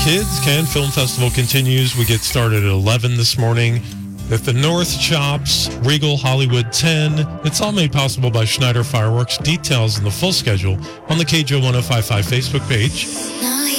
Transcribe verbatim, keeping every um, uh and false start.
Kids Can Film Festival continues. We get started at eleven this morning at the North Shops, Regal Hollywood ten. It's all made possible by Schneider Fireworks. Details and the full schedule on the K J O ten fifty-five Facebook page.